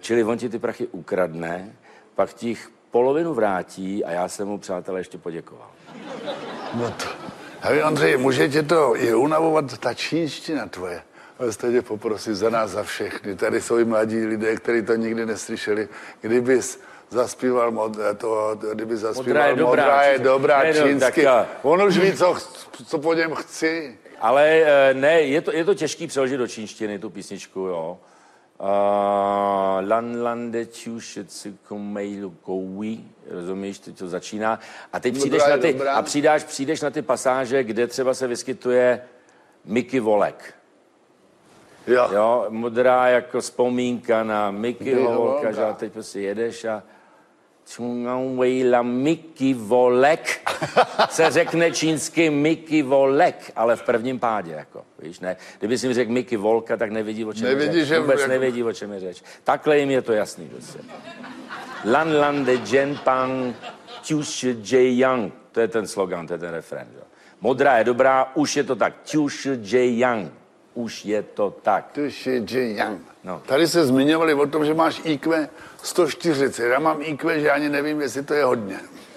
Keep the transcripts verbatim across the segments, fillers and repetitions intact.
Čili on ti ty prachy ukradne, pak ti jich polovinu vrátí a já jsem mu, přátelé, ještě poděkoval. No to... Hej, Ondřej, může tě to i unavovat ta čínština tvoje? Ale tě poprosit za nás, za všechny. Tady jsou i mladí lidé, kteří to nikdy neslyšeli. Kdybys zaspíval, mod, to, kdyby zaspíval Modrá je dobrá, modrá je dobrá ne, čínsky. No, on už ví, co, co po něm chci. Ale ne, je to, je to těžký přeložit do čínštiny, tu písničku, jo. Uh, lan lande čušeci komejlu kouí, rozumíš, teď to začíná. A teď přijdeš na ty, a přidáš, přijdeš na ty pasáže, kde třeba se vyskytuje Mickey Volek. Jo. Jo, modrá jako vzpomínka na Mickey Volka, že teď prostě jedeš a Čungauejla Mickey Volek se řekne čínsky Mickey Volek, ale v prvním pádě, jako, víš, ne? Kdyby si mi řekl Mickey Volka, tak nevidí, o čem je řeč. Že vůbec jak... nevědí, o čem je řeč. Takhle jim je to jasný, prostě. Lan Lan de Jen Pang Čiuš Jeyang, to je ten slogan, to je ten refrén, jo. Modrá je dobrá, už je to tak. Čiuš Jeyang. Už je to tak. Čiuš Jeyang. No. Tady se zmiňovali o tom, že máš í kvé sto čtyřicet. Já mám í kvé, že ani nevím, jestli to je hodně.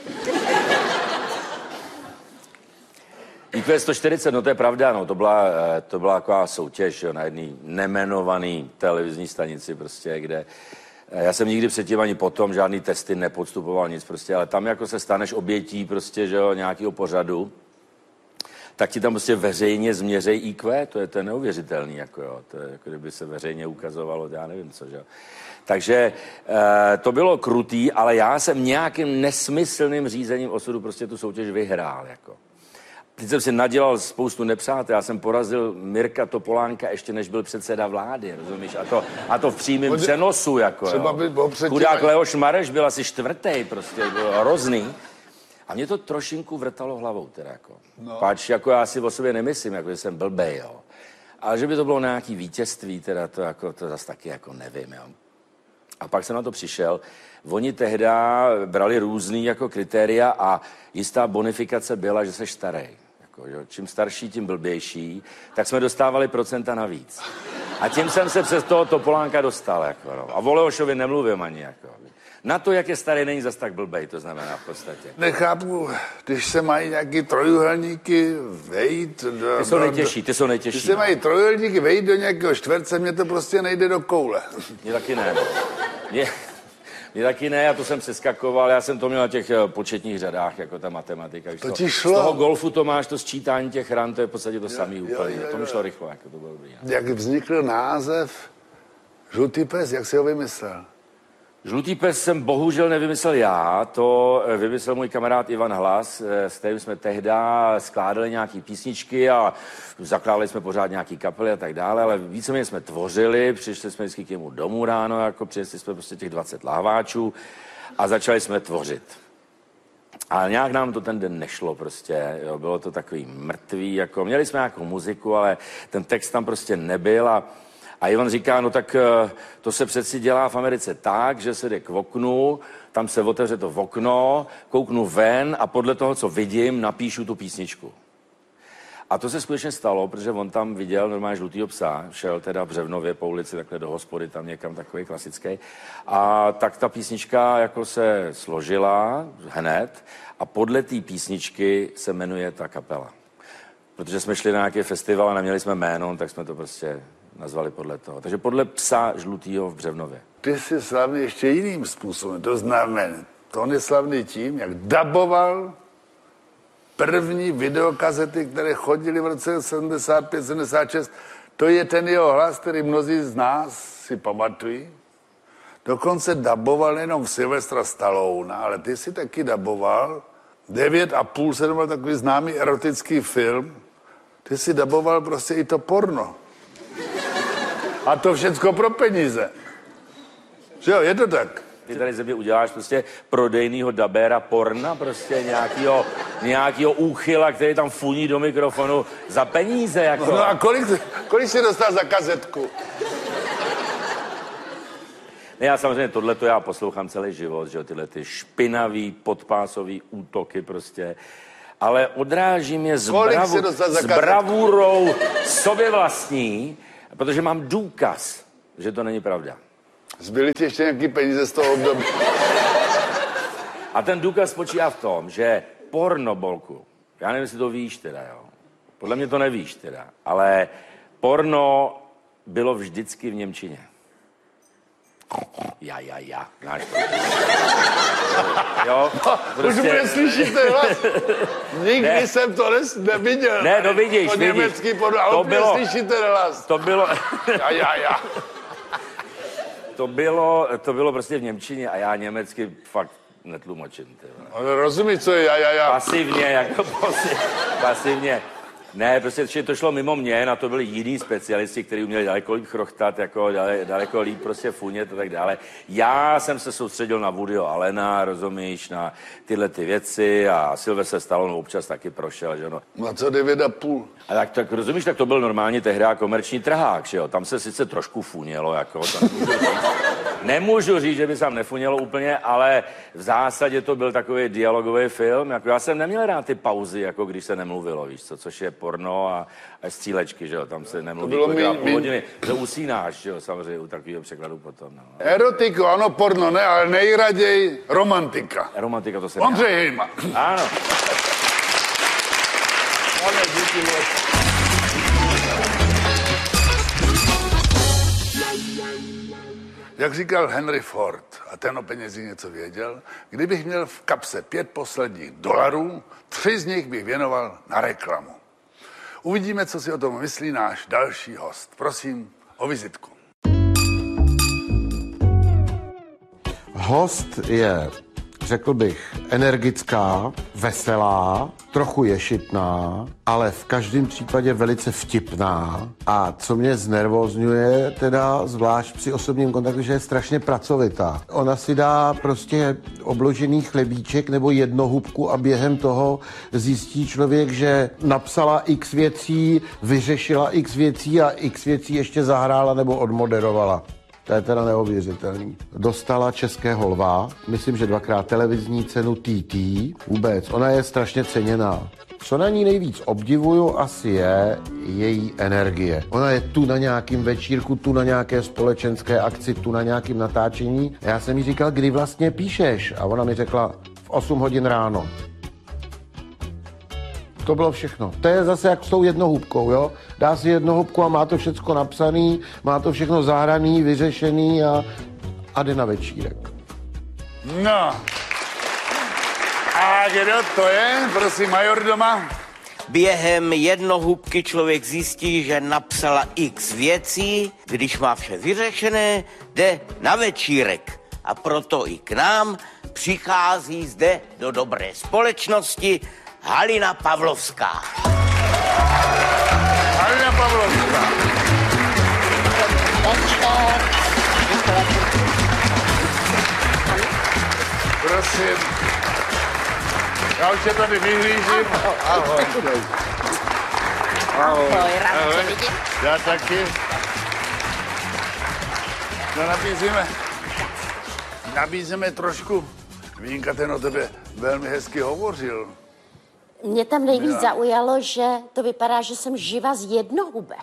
í kvé sto čtyřicet, no to je pravda, no to byla, to byla taková soutěž, jo, na jedný nemenovaný televizní stanici prostě, kde já jsem nikdy předtím ani potom žádný testy nepodstupoval nic prostě, ale tam jako se staneš obětí prostě, že jo, nějakého pořadu, tak ti tam prostě veřejně změřej í kvé, to je to neuvěřitelný, jako jo, to je, jako kdyby se veřejně ukazovalo, já nevím co, že jo. Takže e, to bylo krutý, ale já jsem nějakým nesmyslným řízením osudu prostě tu soutěž vyhrál, jako. Teď jsem si nadělal spoustu nepřátel, já jsem porazil Mirka Topolánka ještě než byl předseda vlády, rozumíš? A to, a to v přímém přenosu, jako jo. Chudák Leoš Mareš byl asi čtvrtý, prostě, byl hrozný. A mě to trošinku vrtalo hlavou, teda jako. No. Páč, jako já si o sobě nemyslím, jako že jsem blbej, jo. Ale že by to bylo nějaký vítězství, teda to jako, to zase taky jako nevím, jo. A pak jsem na to přišel. Oni tehda brali různý jako kritéria a jistá bonifikace byla, že seš starý. Jako, že? Čím starší, tím blbější, tak jsme dostávali procenta navíc. A tím jsem se přes toho Topolánka dostal, jako, no. A o Leošovi nemluvím ani, jako. Na to, jak je starý, není zas tak blbej, to znamená v podstatě. Nechápu, když se mají nějaký trojuhelníky vejít... Do, ty jsou nejtěžší, ty jsou nejtěžší. Když se mají trojuhelníky vejít do nějakého čtverce, mně to prostě nejde do koule. Mně taky ne. Mně, mně taky ne, já to jsem přeskakoval, já jsem to měl na těch početních řadách, jako ta matematika. To ti šlo. Z toho golfu to máš, to sčítání těch ran, to je v podstatě to samý úplně. Jo, jo, to mi šlo rychle, jako to bylo dobrý. Ne? Jak vznikl název Žlutý pes, jak jsi ho vymyslel? Žlutý pes jsem bohužel nevymyslel já, to vymyslel můj kamarád Ivan Hlas, s kterým jsme tehda skládali nějaký písničky a zakládali jsme pořád nějaký kapely a tak dále, ale víceméně jsme tvořili, přišli jsme vždycky k němu domů ráno, jako přišli jsme prostě těch dvacet lahváčů a začali jsme tvořit. A nějak nám to ten den nešlo prostě, jo, bylo to takový mrtvý, jako měli jsme nějakou muziku, ale ten text tam prostě nebyl a A Ivan říká, no tak to se přeci dělá v Americe tak, že se jde k oknu, tam se otevře to okno, kouknu ven a podle toho, co vidím, napíšu tu písničku. A to se skutečně stalo, protože on tam viděl normálně žlutýho psa, šel teda v Břevnově po ulici, takhle do hospody, tam někam takový klasický. A tak ta písnička jako se složila hned a podle té písničky se jmenuje ta kapela. Protože jsme šli na nějaký festival a neměli jsme jméno, tak jsme to prostě nazvali podle toho. Takže podle psa žlutýho v Břevnově. Ty jsi slavný ještě jiným způsobem. To znamená, to on je slavný tím, jak daboval první videokazety, které chodily v roce sedmdesát pět sedmdesát šest. To je ten jeho hlas, který mnozí z nás si pamatují. Dokonce daboval jenom v Sylvestra Stallone, ale ty si taky daboval. Devět a půl se byl takový známý erotický film. Ty si daboval prostě i to porno. A to všecko pro peníze. Že jo, je to tak. Ty tady ze mě uděláš prostě prodejnýho dabéra porna, prostě nějakýho, nějakýho úchyla, který tam funí do mikrofonu za peníze, jako. No a kolik, kolik jsi dostal za kazetku? Ne, já samozřejmě tohleto já poslouchám celý život, že jo, tyhle ty špinavý, podpásový útoky prostě. Ale odrážím je s, bravu, s bravurou sobě vlastní, protože mám důkaz, že to není pravda. Zbyly ti ještě nějaký peníze z toho období? A ten důkaz spočívá v tom, že porno, Bolku, já nevím, jestli to víš teda, jo. Podle mě to nevíš teda, ale porno bylo vždycky v němčině. Ja, ja, ja. Znáš to? Jo, prostě... Už bude slyšet ten hlas. Nikdy ne. jsem to neviděl. Ne, no vidíš, to vidíš. Německý porno, ale úplně slyšet ten hlas. To bylo... Ja, ja, ja. To bylo, to bylo prostě v němčině a já německy fakt netlumočím. Ale rozumíš, co je ja, ja, ja. Pasivně, jako pasivně. pasivně. Ne, prostě to šlo mimo mě, na to byli jiní specialisti, kteří uměli daleko líp chrochtat, jako dale, daleko líp prostě funět a tak dále. Já jsem se soustředil na Woodyho Allena, rozumíš, na tyhle ty věci a Sylvester Stallone občas taky prošel, že no. A co devět a půl? A tak, tak rozumíš, tak to byl normálně tehdy komerční trhák, že jo, tam se sice trošku funělo, jako, to nemůžu říct. Nemůžu říct, že by se tam nefunělo úplně, ale v zásadě to byl takový dialogový film, jako já jsem neměl rád ty pauzy, jako když se nemluvilo, víš co, což je porno a, a střílečky, že jo, tam se nemluví to bylo půl hodiny, to usínáš, že jo, samozřejmě u takového překladu potom, no. Erotiko, ano, porno, ne, ale nejraději romantika. Romantika, to se Ondřej Hejma. Ano. Jak říkal Henry Ford, a ten o penězích něco věděl, kdybych měl v kapse pět posledních dolarů, tři z nich bych věnoval na reklamu. Uvidíme, co si o tom myslí náš další host. Prosím o vizitku. Host je, řekl bych, energická, veselá, trochu ješitná, ale v každém případě velice vtipná. A co mě znervózňuje, teda zvlášť při osobním kontaktu, že je strašně pracovitá. Ona si dá prostě obložený chlebíček nebo jednohubku a během toho zjistí člověk, že napsala x věcí, vyřešila x věcí a x věcí ještě zahrála nebo odmoderovala. To je teda neuvěřitelný. Dostala Českého lva, myslím, že dvakrát televizní cenu T T. Vůbec, ona je strašně ceněná. Co na ní nejvíc obdivuju asi je její energie. Ona je tu na nějakým večírku, tu na nějaké společenské akci, tu na nějakým natáčení. Já jsem jí říkal, kdy vlastně píšeš? A ona mi řekla, v osm hodin ráno. To bylo všechno. To je zase jak s tou jednohubkou, jo? Dá si jednohubku a má to všecko napsaný, má to všechno zahraný, vyřešený a, a jde na večírek. No. A kdo to je? Prosím, major doma. Během jednohubky člověk zjistí, že napsala x věcí, když má vše vyřešené, jde na večírek. A proto i k nám přichází zde do dobré společnosti Halina Pavlovská. Halina Pavlovská. Prosím. Já už tě tady vyhlížím. Ahoj. Ahoj, ráda tě vidím. Já taky. No nabízíme, nabízíme trošku. Vínka, ten o tebe velmi hezky hovořil. Mě tam nejvíc Já. zaujalo, že to vypadá, že jsem živa z jednohubek.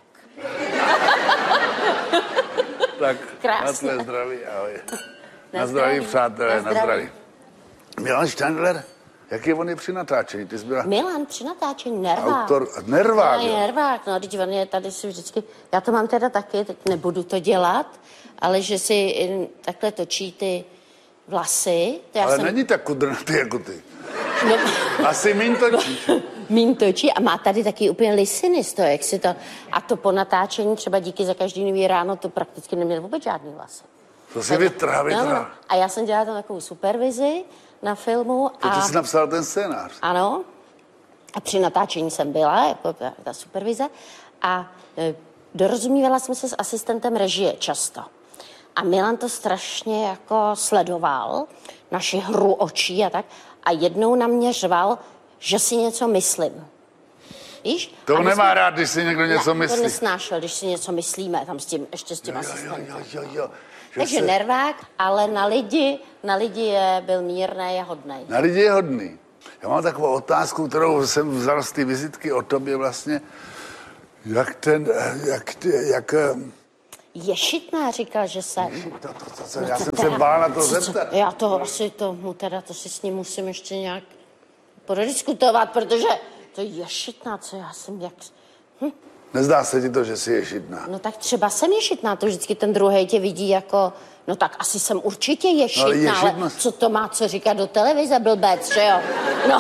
Tak Krásné. na tvé zdraví, ahoj. Na, Na zdraví, zdraví, přátelé, na na zdraví. zdraví. Milan Štěndler, jaký on je při natáčení? Ty jsi byla Milan při natáčení, nervák. autor, nervák, No, je jo? nervák, no, teď on je tady si vždycky, já to mám teda taky, teď nebudu to dělat, ale že si hm, takhle točí ty vlasy. To já Ale jsem, není tak kudrnatý jako ty. no, Asi míň točíš. mín točí a má tady taky úplně lisiny z toho, jak si to, a to po natáčení třeba díky za každý nový ráno, to prakticky neměl vůbec žádný vlasy. To si vytrhá, No, vytrhá. no. A já jsem dělala tam takovou supervizi na filmu. To ty a jsi napsal ten scénář. Ano. A při natáčení jsem byla, jako ta, ta supervize. A e, dorozumívala jsem se s asistentem režie často. A Milan to strašně jako sledoval, naši hru očí a tak. A jednou na mě řval, že si něco myslím. Víš? To A my nemá jsme- rád, když si někdo něco ne, myslí. to nesnášel, když si něco myslíme, tam s tím, ještě s tím Jo, jo, asistentem. jo, jo, jo. Že Takže se- nervák, ale na lidi, na lidi je, byl mírný a hodnej. Na lidi je hodný. Já mám takovou otázku, kterou jsem vzal z té vizitky o tobě vlastně. Jak ten, jak, ty- jak, ješitná, říkal, že jsem. To, to, to, to, já jsem se bál na to zeptat. Já to asi tomu teda, to si s ním musím ještě nějak prodiskutovat, protože to je ješitná, co já jsem jak... Hm. Nezdá se ti to, že jsi ješitná? No tak třeba jsem ješitná, to vždycky ten druhej tě vidí jako... No tak asi jsem určitě ješitná, no, ješitná. Ale co to má co říkat do televize, blbec, že jo? No,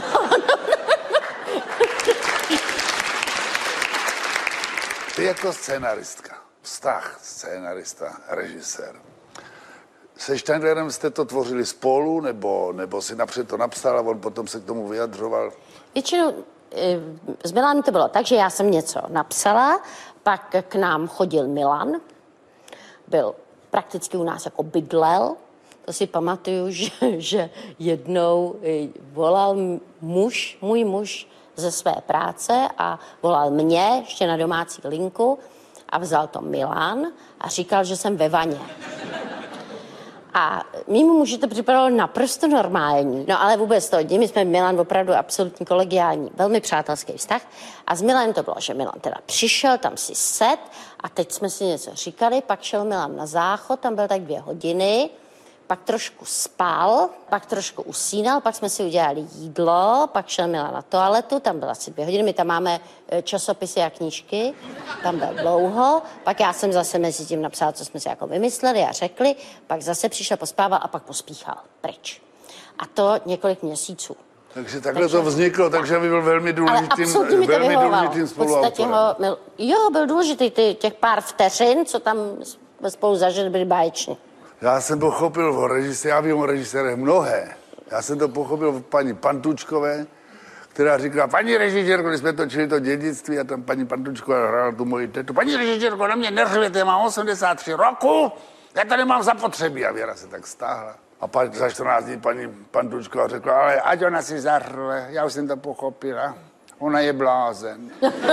Ty jako scénaristka, vztah scénarista, režisér. Se Steindlerem jste to tvořili spolu, nebo, nebo si napřed to napsal a on potom se k tomu vyjadřoval? Většinou s Milanem to bylo tak, že já jsem něco napsala, pak k nám chodil Milan, byl prakticky u nás jako bydlel. To si pamatuju, že, že jednou volal muž, můj muž ze své práce a volal mě ještě na domácí linku a vzal to Milan a říkal, že jsem ve vaně. A mýmu muži to připadalo naprosto normální. No ale vůbec to, my jsme Milan opravdu absolutní kolegiální, velmi přátelský vztah. A s Milanem to bylo, že Milan teda přišel, tam si set a teď jsme si něco říkali, pak šel Milan na záchod, tam byl tak dvě hodiny, pak trošku spal, pak trošku usínal, pak jsme si udělali jídlo, pak šel Milan na toaletu, tam byla asi dvě hodiny, my tam máme časopisy a knížky, tam byl dlouho, pak já jsem zase mezi tím napsala, co jsme si jako vymysleli a řekli, pak zase přišel, pospával a pak pospíchal pryč. A to několik měsíců. Takže takhle takže, to vzniklo, takže by byl velmi důležitým, velmi důležitým spoluautorem. Ho, jo, byl důležitý, ty, těch pár vteřin, co tam spolu zažili, byly báječní. Já jsem pochopil o režiséře, já vím o režisérech mnohé. Já jsem to pochopil v paní Pantučkové, která říkala, paní režisérko, když jsme točili to dědictví a tam paní Pantučková hrála tu moji tetu, paní režisérko, na mě neřvěte, já mám osmdesát tři roku, já tady mám zapotřebí. A Věra se tak stáhla. A pak za čtrnáct dní paní Pantučková řekla, ale ať ona si zahrve, já už jsem to pochopila, ona je blázen.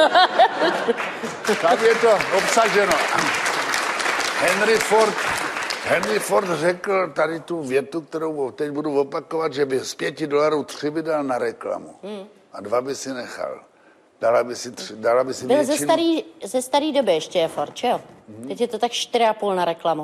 Tak je to obsaženo. Henry Ford Henry Ford řekl tady tu větu, kterou teď budu opakovat, že by z pěti dolarů tři by dal na reklamu hmm. a dva by si nechal. Dala by si, tři, dala by si Byl většinu... ze starý, ze starý doby ještě je Ford, že jo? Hmm. Teď je to tak čtyři a půl na reklamu.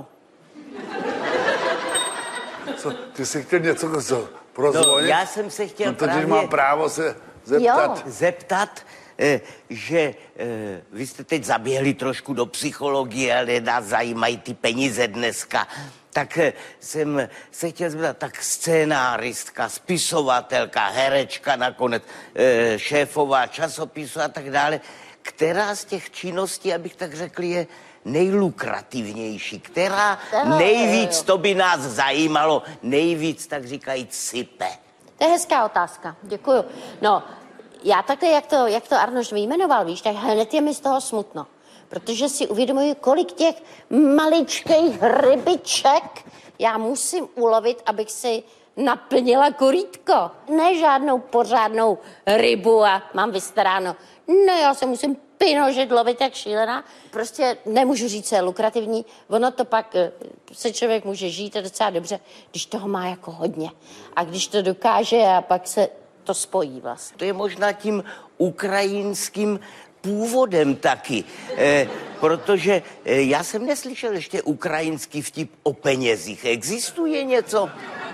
Co, ty jsi chtěl něco co, prozvonit? No, já jsem se chtěl no, to, právě... mám právo se zeptat. Jo. Zeptat, eh, že eh, vy jste teď zaběhli trošku do psychologie, ale nás zajímají ty peníze dneska. Tak eh, jsem se chtěl zeptat, tak scénáristka, spisovatelka, herečka nakonec, eh, šéfová časopisu a tak dále. Která z těch činností, abych tak řekl, je nejlukrativnější? Která nejvíc, to by nás zajímalo, nejvíc, tak říkajíc, sype? To je hezká otázka, děkuju. No, já takhle, jak to, jak to Arnošt vyjmenoval, víš, tak hned je mi z toho smutno. Protože si uvědomuji, kolik těch maličkých rybiček já musím ulovit, abych si naplnila korýtko. Ne žádnou pořádnou rybu a mám vystaráno. Ne, já se musím pinožit, lovit jak šílená. Prostě nemůžu říct, co je lukrativní. Ono to pak se člověk může žít a docela dobře, když toho má jako hodně. A když to dokáže a pak se to spojí vlastně. To je možná tím ukrajinským původem taky, eh, protože eh, já jsem neslyšel ještě ukrajinský vtip o penězích. Existuje něco?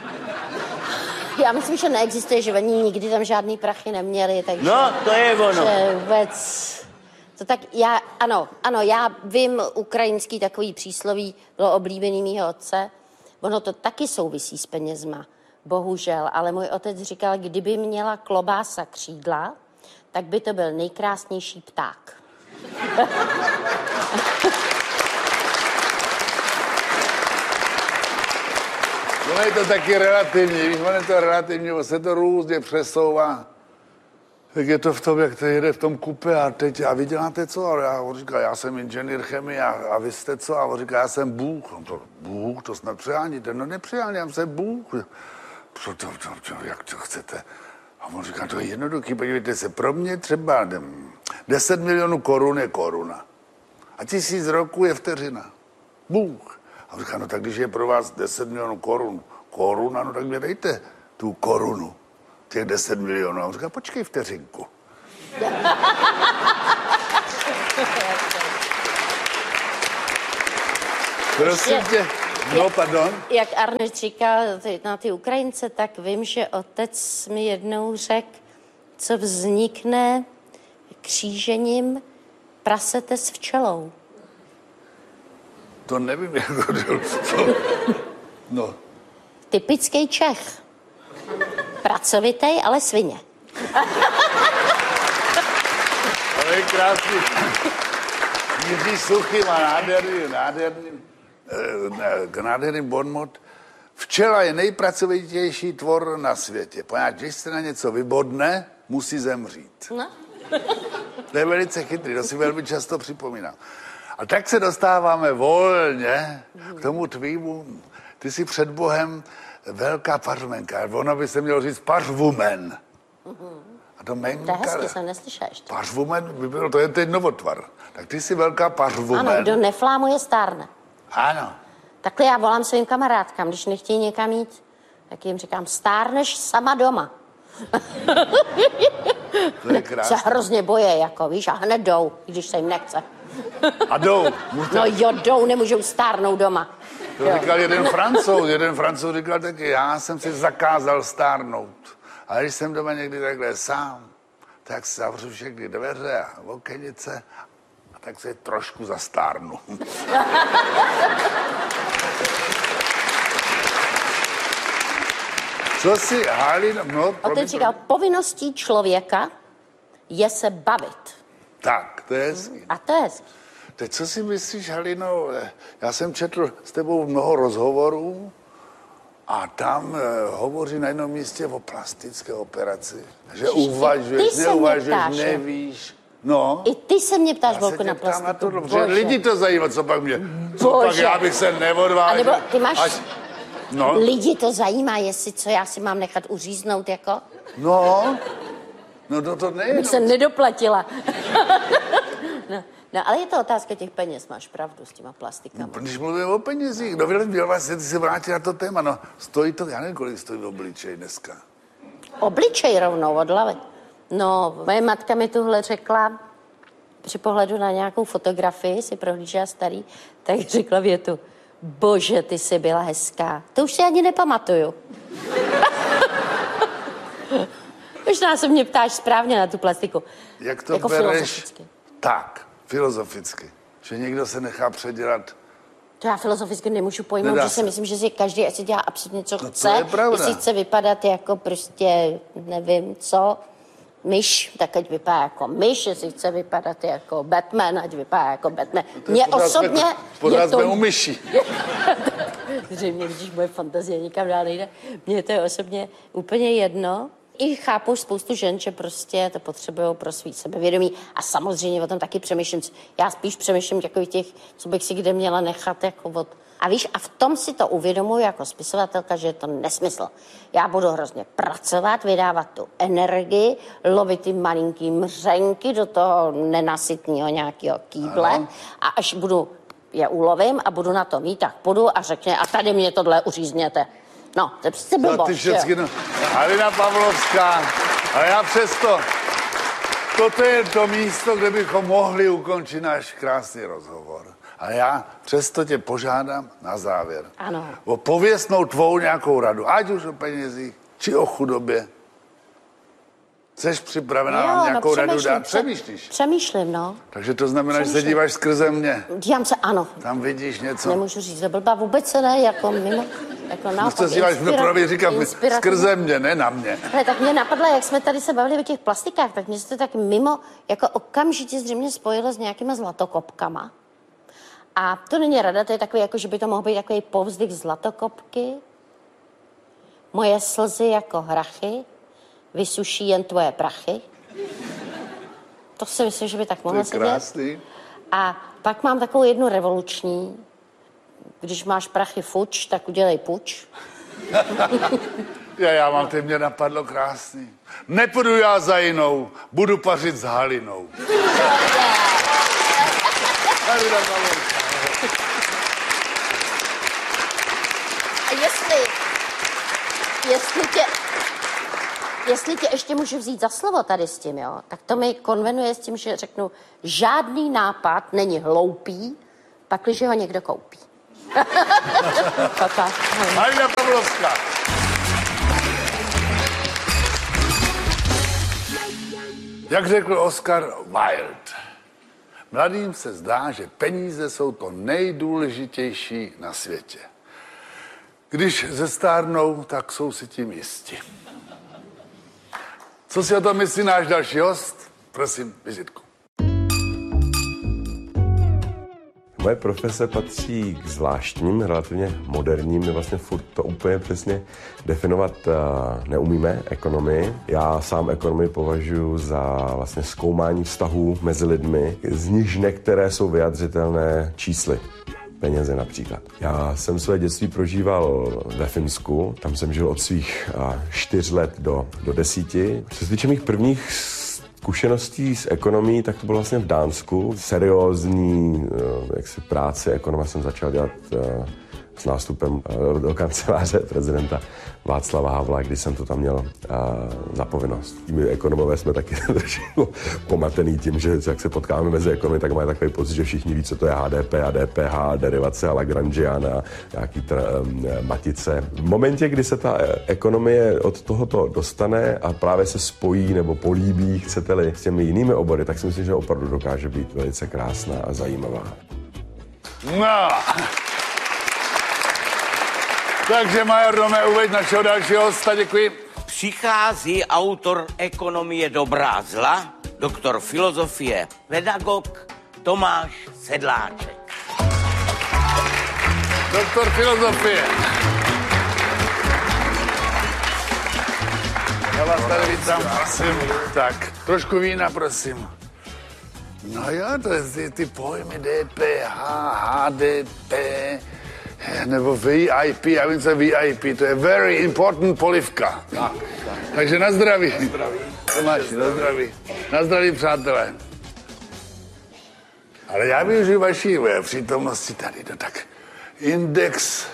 Já myslím, že neexistuje, že oni nikdy tam žádný prachy neměli, takže... No, to je ono. Že vůbec... To tak já, ano, ano, já vím ukrajinský takový přísloví, bylo oblíbený mýho otce. Ono to taky souvisí s penězma, bohužel, ale můj otec říkal, kdyby měla klobása křídla, tak by to byl nejkrásnější pták. Ono je to taky relativní, víš, ono je to relativní, se to různě přesouvá. Tak je to v tom, jak to jede v tom kupe a teď, a vy děláte co? A já on říká, já jsem inženýr chemie a, a vy jste co? A on říká, já jsem Bůh. No to, Bůh, to snad přeháníte. No nepřeháním, jsem Bůh. Co to, to, to, jak to chcete? A on říká, to je jednoduchý, podívejte se, pro mě třeba deset milionů korun je koruna. A tisíc roků je vteřina. Bůh. A on říká, no tak když je pro vás deset milionů korun, koruna, no tak mě dejte tu korunu. Těch deset milionů. A on říká, počkej vteřinku. Prosím tě, no pardon. Jak Arnold říkal ty, na ty Ukrajince, tak vím, že otec mi jednou řekl, co vznikne křížením prasete s včelou. To nevím, jako to, no. Typický Čech. Pracovitej, ale svině. Ale je krásný. Jiří Suchý má nádherný, nádherný, eh, nádherný bonmot. Včela je nejpracovitější tvor na světě. Poněvadž, když se na něco vybodne, musí zemřít. No. To je velice chytrý, to si velmi často připomínám. A tak se dostáváme volně k tomu tvýmu. Ty jsi před Bohem velká pařmenka. Ono by se mělo říct pařvumen. A to menka... To je hezky, jsem neslyšela ještě. Pařvumen by bylo, to je teď novotvar. Tak ty jsi velká pařvumen. Ano, kdo neflámuje, stárne. Ano. Takhle já volám svým kamarádkám, když nechtějí někam jít, tak jim říkám, stárneš sama doma. To je krásné. Se hrozně boje, jako víš, a hned jdou, když se jim nechce. A jdou. No jo, jdou, nemůžou stárnout doma. To jo. Říkal jeden Francouz, jeden Francouz říkal taky, já jsem si zakázal stárnout. A když jsem doma někdy takhle sám, tak zavřu všechny dveře a okenice a tak se trošku zastárnu. Co si, Halina, no... Otec říkal, povinností člověka je se bavit. Tak, to je hezký. A to je hezký. Teď co si myslíš, Halino, já jsem četl s tebou mnoho rozhovorů a tam eh, hovoří na jednom místě o plastické operaci. Že Ježiš, uvažuješ, neuvažuješ, nevíš. No. I ty se mě ptáš, Já Volko, se na tě ptám na plastiku. to, že lidi to zajímá, co pak mě, co Bože. pak já bych se neodvážil. A nebo ty máš, Až, no, lidi to zajímá, jestli co já si mám nechat uříznout, jako? no, no to, to nejde. Bych se nedoplatila. no, no, ale je to otázka těch peněz, máš pravdu s těma plastikama. Když mluvím o penězích, no byl vlastně, ty se vrátí na to téma, no stojí to, já nevím, kolik stojí obličej dneska. Obličej rovnou od hlavy. No, moje matka mi tuhle řekla, při pohledu na nějakou fotografii, si prohlížela starý, tak řekla větu, bože, ty jsi byla hezká. To už si ani nepamatuju. Možná se mě ptáš správně na tu plastiku. Jak to jako bereš? Filozoficky. Tak, filozoficky. Že někdo se nechá předělat. To já filozoficky nemůžu pojmout, Nedá že si se. myslím, že si každý asi dělá absolutně, co No to chce. je pravda. Jestli chce vypadat jako prostě, nevím co, myš, tak ať vypadá jako myš, jestli chce vypadat jako Batman, ať vypadá jako Batman. Mně osobně Pořád je to... jsme u myší. Zřejmě, když moje fantazie nikam dál nejde, mně to je osobně úplně jedno. I chápu spoustu žen, že prostě to potřebují pro svý sebevědomí a samozřejmě o tom taky přemýšlím. Já spíš přemýšlím takových těch, co bych si kde měla nechat jako od... A víš, a v tom si to uvědomuji jako spisovatelka, že je to nesmysl. Já budu hrozně pracovat, vydávat tu energii, lovit ty malinký mřenky do toho nenasytného nějakého kýble. Aha. A až budu je ulovím a budu na to mít, tak půjdu a řekne, a tady mě tohle uřízněte. No, to je přece blbost, ty všechny, no. Halina Pavlovská, a já přesto, toto je to místo, kde bychom mohli ukončit náš krásný rozhovor. A já přesto tě požádám na závěr. Ano. O pověstnou tvou nějakou radu, ať už o penězích, či o chudobě. Jseš připravená jo, nám nějakou no, radu dát? Pře- Přemýšlíš? Přemýšlím, no. Takže to znamená, Přemýšlím. že se díváš skrze mě. Dívám se, ano. Tam vidíš něco. Nemůžu říct, to blbá vůbec se ne, jako mimo, jako No naopak. to si díváš, no právě říkám, inspirativní. skrze mě, ne na mě. Hele, tak mě napadlo, jak jsme tady se bavili o těch plastikách, tak mě se to tak mimo, jako okamžitě zřejmě spojilo s nějakýma zlatokopkama. A to není rada, to je takový, jako že by to mohl být takový povzdych zlatokopky. Moje slzy jako hrachy, vysuší jen tvoje prachy. To si myslím, že by tak mohlo To je krásný. A pak mám takovou jednu revoluční. Když máš prachy fuč, tak udělej puč. Já, já mám, ty mě napadlo krásný. Nepůjdu já za jinou, budu pařit s Halinou. Halina Pavlovská. A jestli, jestli tě, jestli tě ještě můžu vzít za slovo tady s tím, jo, tak to mi konvenuje s tím, že řeknu, žádný nápad není hloupý, pakliže ho někdo koupí. Kaka. Halina Pavlovská. Jak řekl Oscar Wilde, mladým se zdá, že peníze jsou to nejdůležitější na světě. Když zestárnou, tak jsou si tím jisti. Co si o tom myslí náš další host? Prosím, vizitku. Moje profese patří k zvláštním, relativně moderním, my vlastně furt to úplně přesně definovat uh, neumíme, ekonomii. Já sám ekonomii považuji za vlastně zkoumání vztahů mezi lidmi, z nichž některé jsou vyjadřitelné čísly. Peněze například. Já jsem své dětství prožíval ve Finsku, tam jsem žil od svých uh, čtyř let do, do desíti. Co se týče mých prvních zkušeností s ekonomií, tak to bylo vlastně v Dánsku. Seriózní jaksi práce ekonoma jsem začal dělat uh, s nástupem uh, do kanceláře prezidenta Václava Havla, kdy jsem to tam měl uh, za povinnost. My ekonomové jsme taky trošku pomatený tím, že jak se potkáme mezi ekonomy, tak mají takový pocit, že všichni ví, co to je H D P a D P H, derivace a Lagrangian a nějaký tra- um, matice. V momentě, kdy se ta ekonomie od tohoto dostane a právě se spojí nebo políbí, chcete-li, s těmi jinými obory, tak si myslím, že opravdu dokáže být velice krásná a zajímavá. No. Takže major Dome, uveď našeho dalšího hosta, děkuji. Přichází autor ekonomie dobrá a zla, doktor filozofie, pedagog Tomáš Sedláček. Doktor filozofie. Já vás tady vítám, prosím. Tak, trošku vína, prosím. No jo, to je ty, ty pojmy D P H, H D P, nebo V I P, já vím, co je V I P, to je very important polivka. Tak, tak. Takže na zdraví. Na zdraví. Tomáši, na zdraví. Na zdraví, přátelé. Ale já využiju vaší přítomnosti tady, no tak. Index,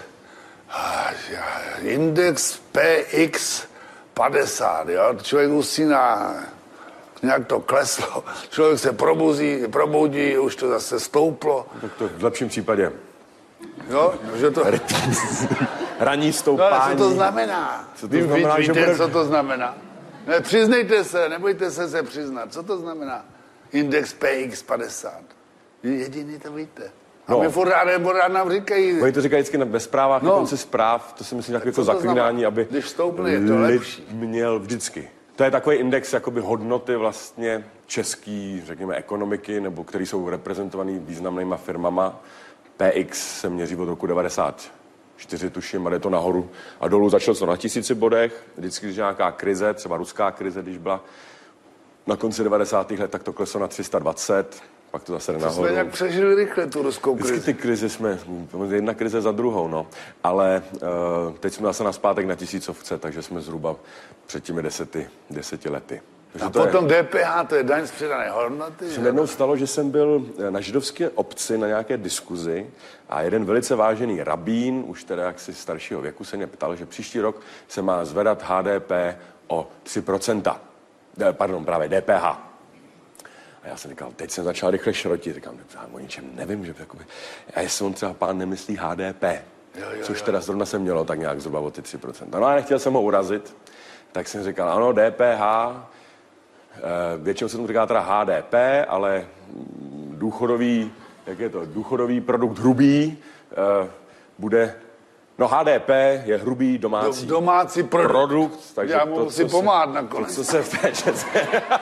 index P X padesát, jo, člověk usíná, nějak to kleslo, člověk se probuzí, proboudí, už to zase stouplo. Tak to v lepším případě. Jo, že to... Ranní stoupání. No, ale co to znamená? Co to Vy, znamená, víte, že bude... co to znamená? Ne, přiznejte se, nebojte se se přiznat. Co to znamená? Index P X padesát. Jediný to víte. A no. My furt rád, nebo rád nám říkají... Oni to říkají vždycky ve zprávách, no. Na konci zpráv, to si myslím takové to zaklínání, aby když stoupne, je to lepší. Měl vždycky. To je takový index jakoby hodnoty vlastně český, řekněme, ekonomiky, nebo který jsou reprezentovaný významnýma firmama. P X se měří od roku devadesát čtyři, tuším, a jde to nahoru a dolů. Začalo to na tisíci bodech, vždycky, když nějaká krize, třeba ruská krize, když byla na konci devadesátých let, tak to kleslo na tři sta dvacet, pak to zase jde nahoru. Jsme nějak přežili rychle tu ruskou krizi. Vždycky ty krize jsme, jedna krize za druhou, no. Ale uh, teď jsme zase naspátek na tisícovce, takže jsme zhruba před těmi deseti, deseti lety. Takže a potom je... D P H, to je daň z přidané hodnoty. Se jednou stalo, že jsem byl na židovské obci na nějaké diskuzi a jeden velice vážený rabín, už teda jaksi staršího věku, se mě ptal, že příští rok se má zvedat H D P o tři procenta. Pardon, právě D P H. A já jsem říkal, teď jsem začal rychle šrotit. Říkám, o ničem nevím, že jakoby... A jestli on třeba pán nemyslí H D P, jo, jo, což teda zrovna se mělo tak nějak zhruba o ty tři procenta. No a nechtěl jsem ho urazit, tak jsem říkal, ano, D P H, většinou se tomu říká teda H D P, ale důchodový, jak je to, důchodový produkt hrubý bude, no H D P je hrubý domácí, Do, domácí produkt, produkt takže já mu musím pomáhat nakonec. To, co se v té České,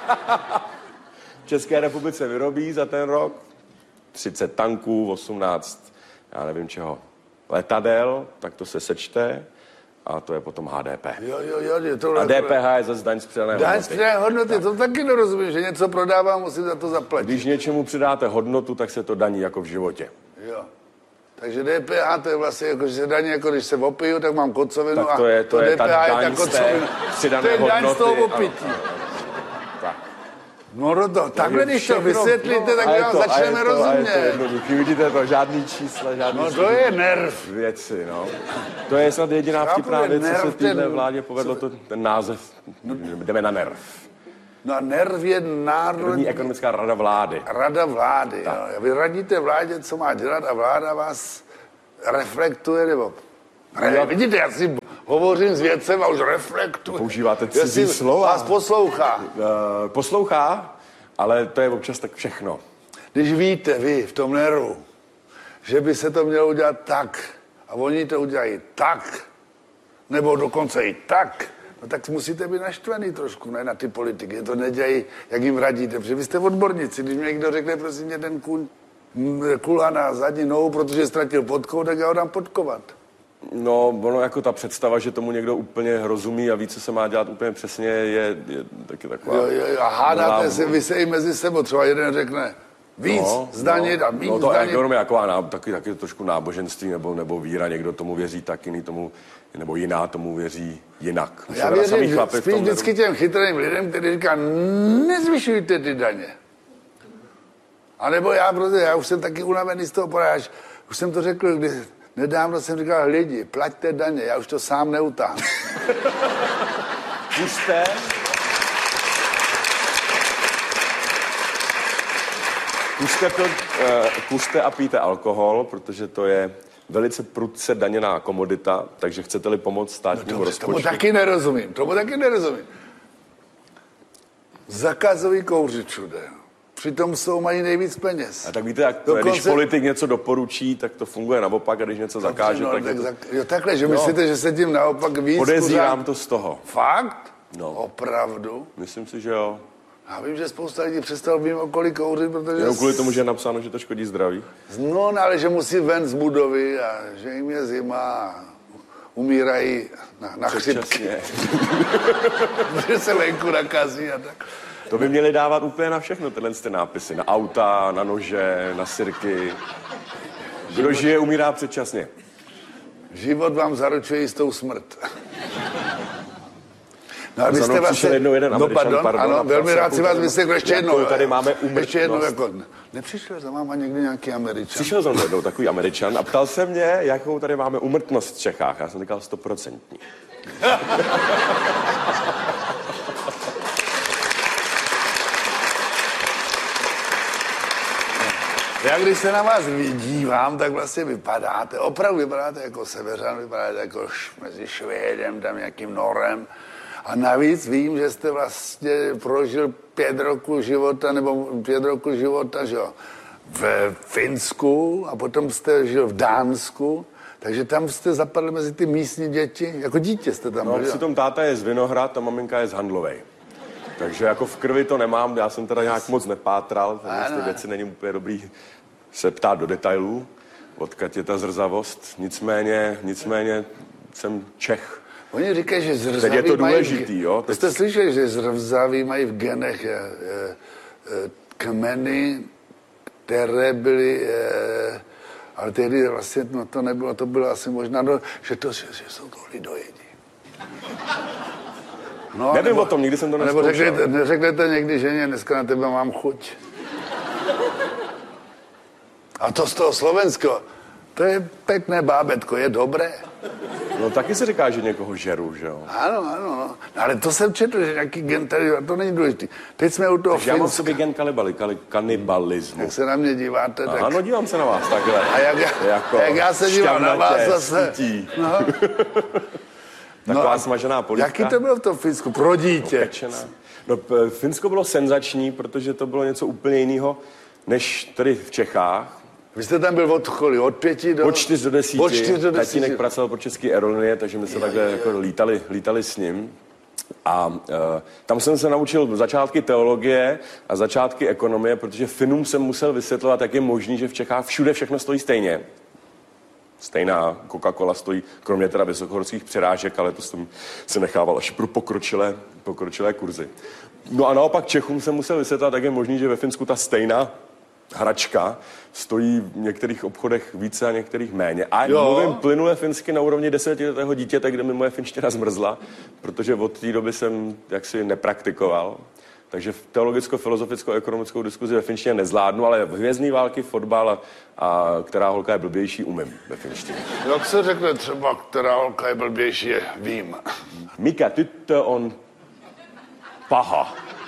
v České republice vyrobí za ten rok, třicet tanků, osmnáct, já nevím čeho, letadel, tak to se sečte. A to je potom H D P. Jo, jo, jo. To a D P H je zase daň z přidané hodnoty. Daň z přidané hodnoty, tak. To taky nerozumím, že něco prodávám, musím za to zaplatit. Když něčemu přidáte hodnotu, tak se to daní jako v životě. Jo. Takže D P H to je vlastně jako, že se daní, jako když se opiju, tak mám kocovinu. Tak to je, to a je D P H ta je daň z té přidané hodnoty. To je daň z toho opití. No, no to, takhle, když to vysvětlíte, tak vám začneme rozumět. Vidíte to, žádný čísla, žádný... No to je nerv. Věci, no. To je snad jediná vtipná věc, co se týhle vládě povedlo, to, ten název, jdeme na nerv. No a nerv je národní... ekonomická rada vlády. Rada vlády, jo. Vy radíte vládě, co má dělat a vláda vás reflektuje, nebo... Ne, vidíte, já si hovořím s vědcem a už reflektuje. Používáte cizí slova. Vás poslouchá. Uh, poslouchá, ale to je občas tak všechno. Když víte vy v tom neru, že by se to mělo udělat tak, a oni to udělají tak, nebo dokonce i tak, no tak musíte být naštvaný trošku, ne, na ty politiky. To nedělají, jak jim radíte, protože vy jste odborníci. Když mi někdo řekne, prosím mě, ten kůň kulá na zadní nohu, protože ztratil podkou, tak já ho dám podkovat. No, ono jako ta představa, že tomu někdo úplně rozumí a ví, co se má dělat úplně přesně, je, je taky taková... Jo, jo, a hádáte se, vy se i mezi sebou, třeba jeden řekne víc no, zdanit no, a víc no, to zdanit. ekonomie je taková ná, taky, taky trošku náboženství nebo, nebo víra, někdo tomu věří tak, jiný tomu, nebo jiná tomu věří jinak. Já věřím chlapi spíš vždycky těm chytrým lidem, kteří říká, nezvyšujte ty daně. A nebo já, protože já už jsem taky unavený z toho poráž, už jsem to řekl, když nedávno jsem říkal, lidi, plaťte daně, já už to sám neutáhnu. Puste. Puste, to, uh, puste a pijte alkohol, protože to je velice prudce daněná komodita, takže chcete-li pomoct státnímu no rozpočtu. Tomu taky nerozumím, tomu taky nerozumím. Zakazují kouřit všude. Přitom jsou mají nejvíc peněz. A tak víte, jak to Dokonce... je, když politik něco doporučí, tak to funguje naopak, a když něco zakáže, no, tak, tak to... to... Jo, takhle, že no. Myslíte, že se tím naopak víc... Podezírám to z toho. Fakt? No. Opravdu? Myslím si, že jo. Já vím, že spousta lidí přestalo vím okolí kouřit, protože... Jenom kvůli tomu, že je napsáno, že to škodí zdraví. No, no, ale že musí ven z budovy a že jim je zima a umírají na, na chřipky. Že se venku nakazí a tak. To by měli dávat úplně na všechno, tyhle ty nápisy. Na auta, na nože, na sirky. Kdo žije, umírá předčasně. Život vám zaručuje jistou smrt. No a vy jste vlastně... jednou jeden no, Američan, pardon, pardon, ano, velmi rád si vás vysvětl ještě jednou. Tady máme umrtnost. Ještě jednou, jako, nepřišel za váma někdy nějaký Američan? Přišel za mnou jednou takový Američan a ptal se mě, jakou tady máme umrtnost v Čechách. Já jsem říkal stoprocentní. Já když se na vás dívám, tak vlastně vypadáte, opravdu vypadáte jako Seveřan, vypadáte jako mezi Švédem, tam nějakým Norem. A navíc vím, že jste vlastně prožil pět roku života, nebo pět roku života, že jo, v Finsku a potom jste žil v Dánsku, takže tam jste zapadli mezi ty místní děti, jako dítě jste tam byl. No, přitom táta je z Vinohrad a maminka je z Handlovej. Takže jako v krvi to nemám, já jsem teda nějak moc nepátral, takže ty věci není úplně dobrý se ptát do detailů, odkud je ta zrzavost, nicméně, nicméně jsem Čech. Oni říkají, že zrzaví je to mají... důležitý, jo? Teď... Jste slyšeli, že zrzaví mají v genech je, je, je, kmeny, které byly... Je, ale tehdy vlastně no, to nebylo, to bylo asi možná, no, že, to, že, že jsou to lidojedi. No, nevím nebo, o tom, nikdy jsem to nezkoušel. Nebo řeknete, neřeknete někdy ženě, dneska na tebe mám chuť. A to z toho Slovensko, to je pěkné bábetko, je dobré. No taky se říká, že někoho žeru, že jo? Ano, ano, no. Ale to jsem četl, že nějaký gen tady, a to není důležitý. Teď jsme u toho Takže já mám v sobě gen kanibali, kanibalismu. Jak se na mě díváte, tak... Ano, dívám se na vás takhle. A jak já, jako jak já se dívám na vás zase. No. Taková no, smažená polívka. Jaký to bylo v tom Finsku? Pro dítě. Opečená. No, Finsko bylo senzační, protože to bylo něco úplně jiného, než tady v Čechách. Vy jste tam byl od kolik? Od pěti do... Od čtyř do desíti. Od čtyř do desíti. Tatínek pracoval pro České aerolinie, takže my se takhle jako lítali, lítali s ním. A uh, tam jsem se naučil začátky teologie a začátky ekonomie, protože Finům jsem musel vysvětlovat, jak je možný, že v Čechách všude všechno stojí stejně. Stejná Coca-Cola stojí, kromě teda vysokohorských přirážek, ale to jsem se nechával až pro pokročilé, pokročilé kurzy. No a naopak Čechům jsem musel vysvětlit, jak je možný, že ve Finsku ta stejná hračka stojí v některých obchodech více a některých méně. A jo. Mluvím plynule finsky na úrovni desetiletého dítěte, kde mi moje finština zmrzla, protože od té doby jsem jaksi nepraktikoval. Takže teologicko-filozoficko-ekonomickou diskuzi ve finštině nezvládnu, ale v Hvězdný války, fotbal a, a která holka je blbější, umím ve finštině. Jak se řekne třeba, která holka je blbější, vím. Mikä tyttö on paha?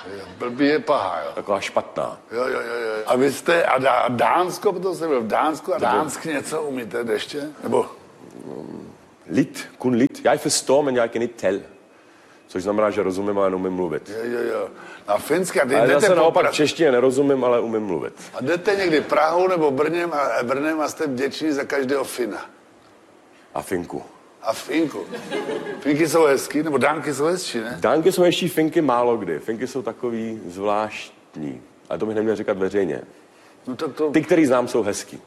Blbý je pahá, jo. Taková špatná. Jo, jo, jo, jo. A vy jste, a, Dá, a Dánsko, potom jsem byl v Dánsku, a Dánsk něco umíte ještě? Nebo? Lid, kun lid. Já förstår, men jag kan inte tell. Což znamená, že rozumím, ale neumím mluvit. Jo, jo, jo. A Finska, ty ale jdete zase naopak pra... češtině nerozumím, ale umím mluvit. A jdete někdy Prahou nebo Brnem a, Brnem a jste vděční za každého Fina. A Finku. A Finku. Finky jsou hezký, nebo Dánky jsou hezčí, ne? Dánky jsou ještě Finky málo kdy. Finky jsou takový zvláštní. Ale to bych neměl říkat veřejně. No tak to... Ty, který znám, jsou hezký.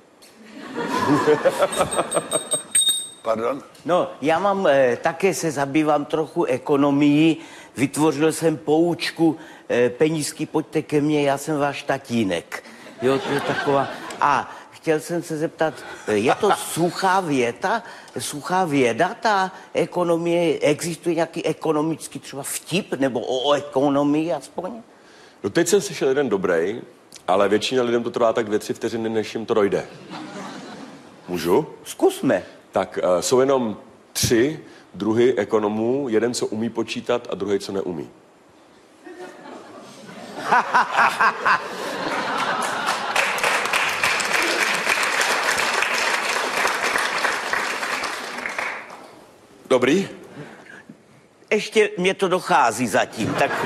Pardon? No, já mám, eh, také se zabývám trochu ekonomií. Vytvořil jsem poučku eh, penízky, pojďte ke mně, já jsem váš tatínek. Jo, to je taková... A chtěl jsem se zeptat, eh, je to suchá věta, suchá věda, ta ekonomie, existuje nějaký ekonomický třeba vtip, nebo o, o ekonomii aspoň? No teď jsem slyšel jeden dobrý, ale většina lidem to trvá tak dvě, tři vteřiny, než jim to dojde. Můžu? Zkusme. Tak uh, jsou jenom tři druhy ekonomů. Jeden, co umí počítat, a druhý, co neumí. Dobrý? Ještě mě to dochází zatím, tak...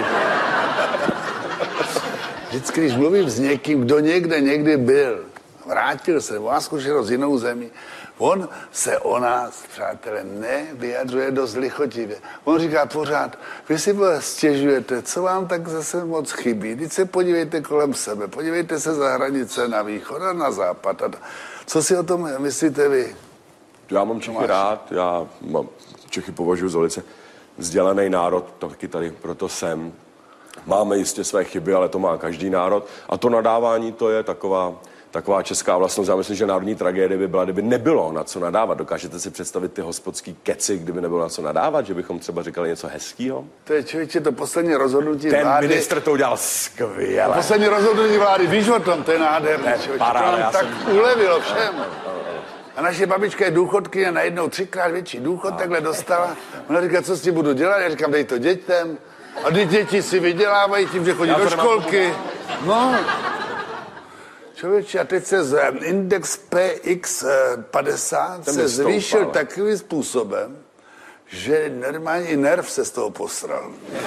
Vždycky, když mluvím s někým, kdo někde někdy byl, vrátil se, má zkušenost z jinou zemí, on se o nás, přátelé, nevyjadřuje dost lichotivě. On říká pořád, vy si stěžujete, co vám tak zase moc chybí. Teď se podívejte kolem sebe, podívejte se za hranice na východ a na západ. A co si o tom myslíte vy? Já mám Čechy rád, já mám, Čechy považuji za velice vzdělaný národ, taky tady proto jsem. Máme jistě své chyby, ale to má každý národ. A to nadávání, to je taková, taková česká vlastnost. Já myslím, že národní tragédie by byla, kdyby nebylo na co nadávat. Dokážete si představit ty hospodský keci, kdyby nebylo na co nadávat? Že bychom třeba říkali něco hezkýho? To je, člověče, to poslední rozhodnutí Ten vlády. Ten ministr to udělal skvěle. To poslední rozhodnutí vlády, víš o tom, to je nádherný. Paráda, to tak jsem... ulevilo všem. A naše babička je důchodkyně, najednou třikrát větší důchod no. takhle dostala. Ona říká, co s tím budu dělat? Já říkám, dej to dětem. A ty děti si vydělávají tím, že chodí do školky. No. Člověče, a teď se z index P X padesát se zvýšil takovým způsobem, že normálně i nerv se z toho posral.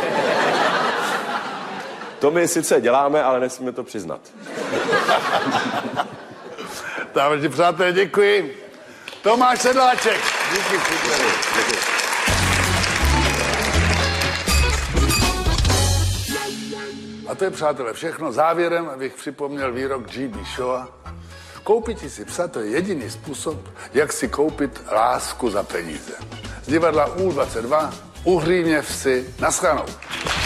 To my sice děláme, ale nesmíme to přiznat. Dáme přátelé, děkuji. Tomáš Sedláček. Díky, příkladu. Děkuji. A to je, přátelé, všechno. Závěrem bych připomněl výrok G B Shawa. Koupit si psa, to je jediný způsob, jak si koupit lásku za peníze. Z divadla U dvacet dva, Uhříněv si, naschledanou.